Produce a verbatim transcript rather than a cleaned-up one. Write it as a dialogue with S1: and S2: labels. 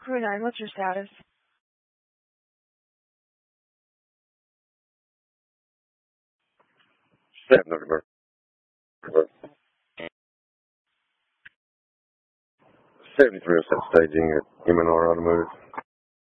S1: Crew nine, what's your status?
S2: Seven November. seventy-three oh seven staging at M N R Automotive.